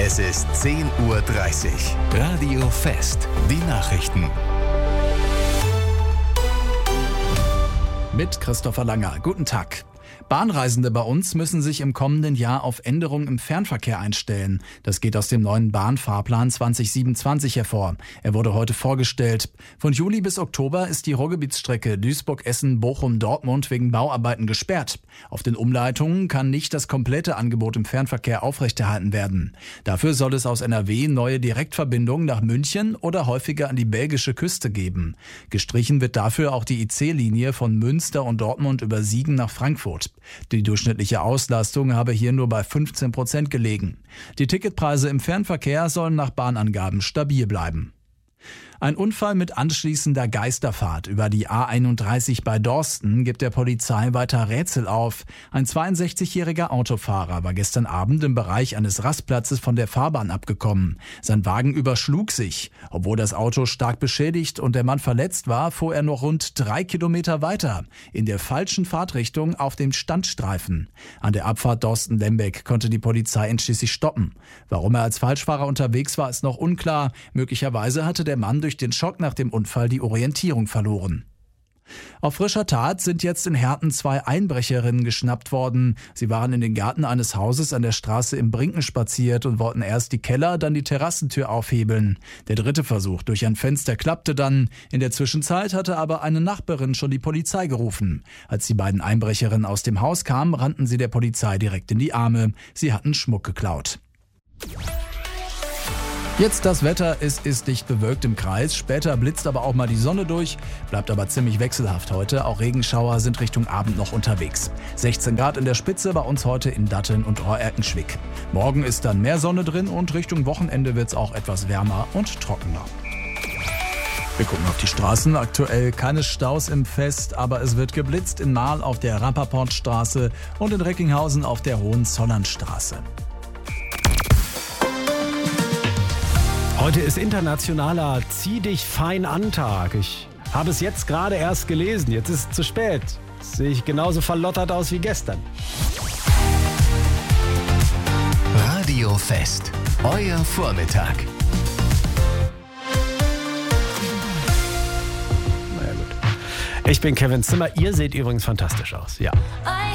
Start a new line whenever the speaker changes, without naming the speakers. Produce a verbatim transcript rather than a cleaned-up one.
Es ist zehn Uhr dreißig. Radio Fest. Die Nachrichten.
Mit Christopher Langer. Guten Tag. Bahnreisende bei uns müssen sich im kommenden Jahr auf Änderungen im Fernverkehr einstellen. Das geht aus dem neuen Bahnfahrplan zwanzig siebenundzwanzig hervor. Er wurde heute vorgestellt. Von Juli bis Oktober ist die Ruhrgebietsstrecke Duisburg-Essen-Bochum-Dortmund wegen Bauarbeiten gesperrt. Auf den Umleitungen kann nicht das komplette Angebot im Fernverkehr aufrechterhalten werden. Dafür soll es aus N R W neue Direktverbindungen nach München oder häufiger an die belgische Küste geben. Gestrichen wird dafür auch die I C-Linie von Münster und Dortmund über Siegen nach Frankfurt. Die durchschnittliche Auslastung habe hier nur bei fünfzehn Prozent gelegen. Die Ticketpreise im Fernverkehr sollen nach Bahnangaben stabil bleiben. Ein Unfall mit anschließender Geisterfahrt über die A einunddreißig bei Dorsten gibt der Polizei weiter Rätsel auf. Ein zweiundsechzigjähriger Autofahrer war gestern Abend im Bereich eines Rastplatzes von der Fahrbahn abgekommen. Sein Wagen überschlug sich. Obwohl das Auto stark beschädigt und der Mann verletzt war, fuhr er noch rund drei Kilometer weiter, in der falschen Fahrtrichtung auf dem Standstreifen. An der Abfahrt Dorsten-Lembeck konnte die Polizei ihn schließlich stoppen. Warum er als Falschfahrer unterwegs war, ist noch unklar. Möglicherweise hatte der Mann durch den Schock nach dem Unfall die Orientierung verloren. Auf frischer Tat sind jetzt in Herten zwei Einbrecherinnen geschnappt worden. Sie waren in den Garten eines Hauses an der Straße im Brinken spaziert und wollten erst die Keller-, dann die Terrassentür aufhebeln. Der dritte Versuch durch ein Fenster klappte dann. In der Zwischenzeit hatte aber eine Nachbarin schon die Polizei gerufen. Als die beiden Einbrecherinnen aus dem Haus kamen, rannten sie der Polizei direkt in die Arme. Sie hatten Schmuck geklaut. Jetzt das Wetter, es ist dicht bewölkt im Kreis, später blitzt aber auch mal die Sonne durch, bleibt aber ziemlich wechselhaft heute, auch Regenschauer sind Richtung Abend noch unterwegs. sechzehn Grad in der Spitze bei uns heute in Datteln und Ohr-Erkenschwick. Morgen ist dann mehr Sonne drin und Richtung Wochenende wird es auch etwas wärmer und trockener. Wir gucken auf die Straßen, aktuell keine Staus im Fest, aber es wird geblitzt in Marl auf der Rappaportstraße und in Recklinghausen auf der Hohenzollernstraße.
Heute ist internationaler Zieh-dich-fein-an-Tag. Ich habe es jetzt gerade erst gelesen. Jetzt ist es zu spät. Jetzt sehe ich genauso verlottert aus wie gestern.
Radio Fest. Euer Vormittag.
Naja, gut. Ich bin Kevin Zimmer. Ihr seht übrigens fantastisch aus. Ja.